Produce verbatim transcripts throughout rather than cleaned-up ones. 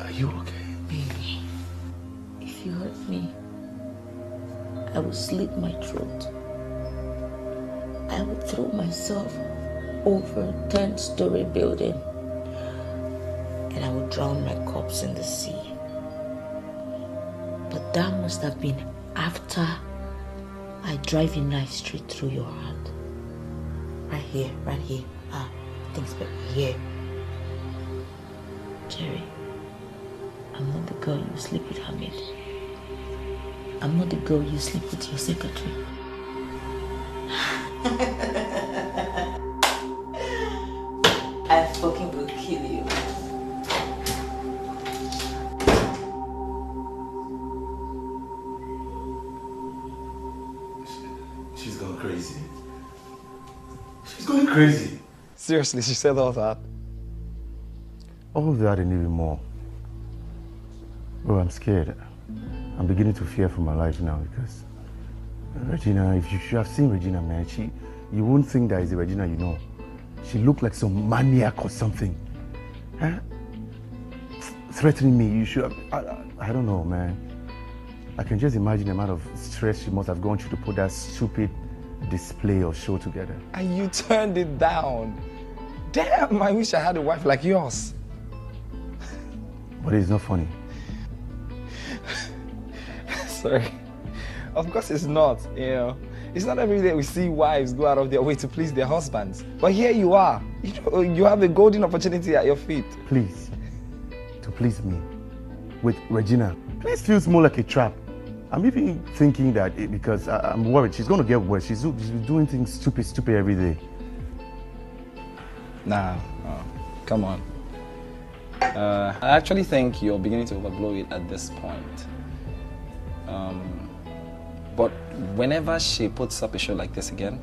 Are you okay? Baby, if you hurt me, I will slit my throat. I will throw myself over a ten-story building and I will drown my corpse in the sea. But that must have been after I drive a knife straight through your heart. Right here, right here. Ah, things better here. Jerry, I'm not the girl you sleep with, Hamid. I'm not the girl you sleep with your secretary. I fucking will kill you. She's gone crazy. She's going crazy. Seriously, she said all that? All of that and even more. Bro, I'm scared. I'm beginning to fear for my life now because Regina, if you should have seen Regina, man, she, you wouldn't think that is the Regina you know. She looked like some maniac or something. Huh? Threatening me, you should have, I, I, I don't know, man. I can just imagine the amount of stress she must have gone through to put that stupid display or show together. And you turned it down. Damn, I wish I had a wife like yours. But it's not funny. Sorry. Of course it's not, you know. It's not every day we see wives go out of their way to please their husbands. But here you are. You know, you have a golden opportunity at your feet. Please, to please me, with Regina, please feels more like a trap. I'm even thinking that it, because I, I'm worried she's going to get worse. She's, she's doing things stupid, stupid every day. Nah, oh, come on. Uh, I actually think you're beginning to overblow it at this point. Um, but whenever she puts up a show like this again,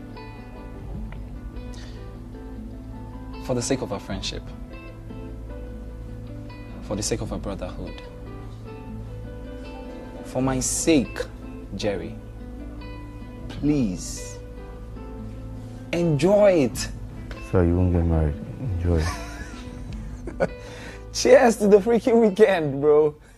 for the sake of our friendship, for the sake of our brotherhood, for my sake, Jerry, please, enjoy it. So you won't get married. Enjoy it. Cheers to the freaking weekend, bro.